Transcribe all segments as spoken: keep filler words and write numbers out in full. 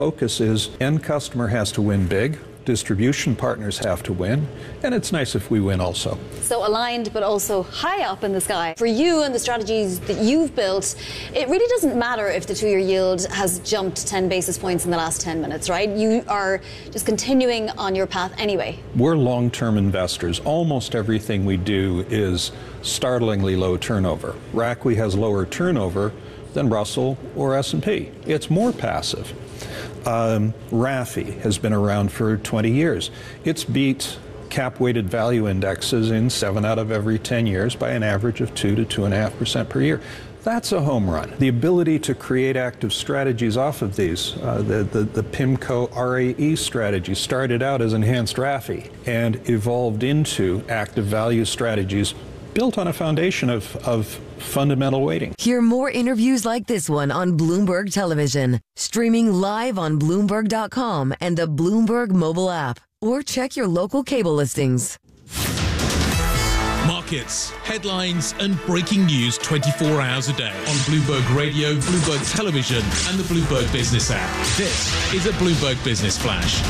Focus is end customer has to win big, distribution partners have to win, and it's nice if we win also. So aligned, but also high up in the sky. For you and the strategies that you've built, it really doesn't matter if the two-year yield has jumped ten basis points in the last ten minutes, right? You are just continuing on your path anyway. We're long-term investors. Almost everything we do is startlingly low turnover. R A C W has lower turnover than Russell or S and P. It's more passive. Um, R A F I has been around for twenty years. It's beat cap-weighted value indexes in seven out of every ten years by an average of two to two and a half percent per year. That's a home run. The ability to create active strategies off of these, uh, the, the, the PIMCO R A E strategy started out as enhanced R A F I and evolved into active value strategies built on a foundation of, of fundamental weighting. Hear more interviews like this one on Bloomberg Television, streaming live on Bloomberg dot com and the Bloomberg mobile app, or check your local cable listings. Markets, headlines and breaking news twenty-four hours a day on Bloomberg Radio, Bloomberg Television and the Bloomberg Business app. This is a Bloomberg Business Flash.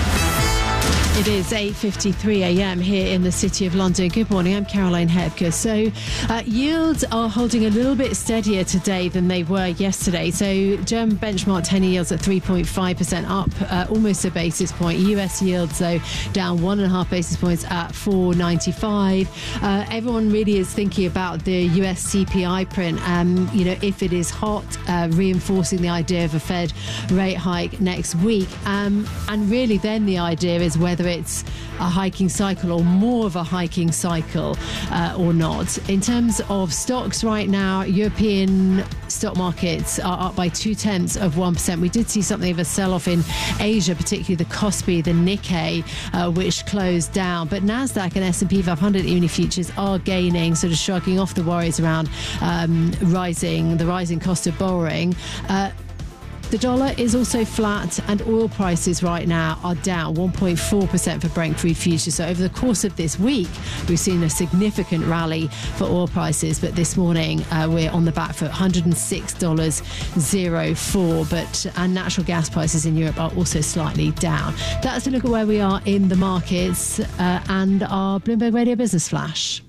It is eight fifty-three a m here in the City of London. Good morning, I'm Caroline Hepker. So uh, yields are holding a little bit steadier today than they were yesterday. So German benchmark ten-year yields at three point five percent up, uh, almost a basis point. U S yields, though, down one and a half basis points at four ninety-five. Uh, everyone really is thinking about the U S C P I print. Um, you know, if it is hot, uh, reinforcing the idea of a Fed rate hike next week. Um, and really then the idea is whether it's a hiking cycle or more of a hiking cycle uh, or not. In terms of stocks right now, European stock markets are up by two tenths of one percent. We did see something of a sell-off in Asia, particularly the Kospi, the Nikkei, uh, which closed down. But Nasdaq and S and P five hundred E-mini futures are gaining, sort of shrugging off the worries around um, rising, the rising cost of borrowing. Uh, The dollar is also flat and oil prices right now are down one point four percent for Brent crude futures. So over the course of this week, we've seen a significant rally for oil prices. But this morning, uh, we're on the back foot, one hundred six dollars oh four. But and natural gas prices in Europe are also slightly down. That's a look at where we are in the markets uh, and our Bloomberg Radio Business Flash.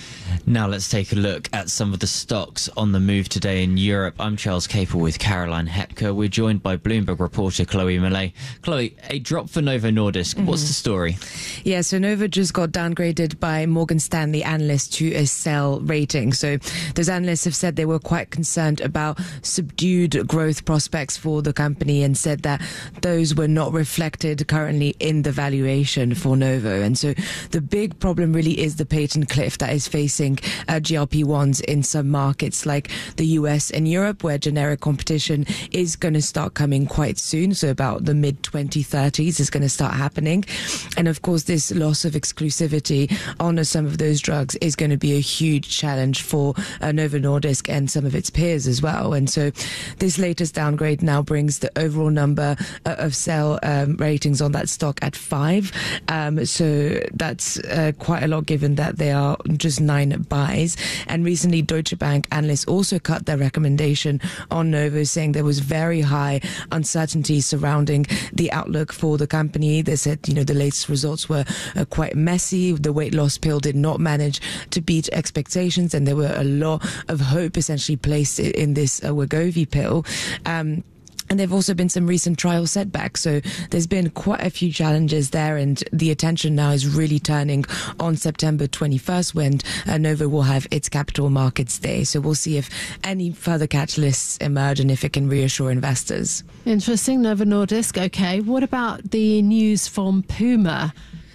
Now let's take a look at some of the stocks on the move today in Europe. I'm Charles Capel with Caroline Hepker. We're joined by Bloomberg reporter Chloe Millet. Chloe, a drop for Novo Nordisk. Mm-hmm. What's the story? Yeah, so Novo just got downgraded by Morgan Stanley analysts to a sell rating. So those analysts have said they were quite concerned about subdued growth prospects for the company and said that those were not reflected currently in the valuation for Novo. And so the big problem really is the patent cliff that is facing Uh, G L P ones in some markets like the U S and Europe, where generic competition is going to start coming quite soon. So about the mid twenty thirties is going to start happening. And of course, this loss of exclusivity on some of those drugs is going to be a huge challenge for uh, Novo Nordisk and some of its peers as well. And so this latest downgrade now brings the overall number uh, of sell um, ratings on that stock at five. Um, so that's uh, quite a lot, given that they are just nine buys. And recently, Deutsche Bank analysts also cut their recommendation on Novo, saying there was very high uncertainty surrounding the outlook for the company. They said, you know, the latest results were uh, quite messy. The weight loss pill did not manage to beat expectations, and there were a lot of hope essentially placed in this uh, Wegovy pill. Um, And there have also been some recent trial setbacks. So there's been quite a few challenges there. And the attention now is really turning on September twenty-first, when uh, Novo will have its Capital Markets Day. So we'll see if any further catalysts emerge and if it can reassure investors. Interesting. Novo Nordisk. OK. What about the news from Puma?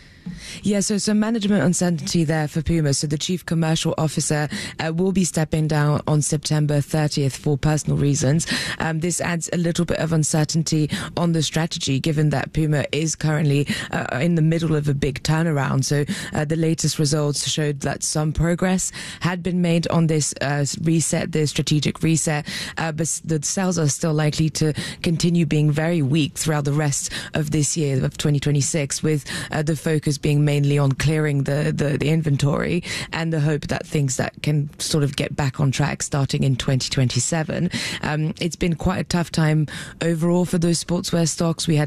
Yeah, so some management uncertainty there for Puma. So the chief commercial officer uh, will be stepping down on September thirtieth for personal reasons. Um, this adds a little bit of uncertainty on the strategy, given that Puma is currently uh, in the middle of a big turnaround. So uh, the latest results showed that some progress had been made on this uh, reset, the strategic reset, uh, but the sales are still likely to continue being very weak throughout the rest of this year, of twenty twenty-six, with uh, the focus focus being mainly on clearing the, the, the inventory and the hope that things that can sort of get back on track starting in twenty twenty-seven. Um, it's been quite a tough time overall for those sportswear stocks. We had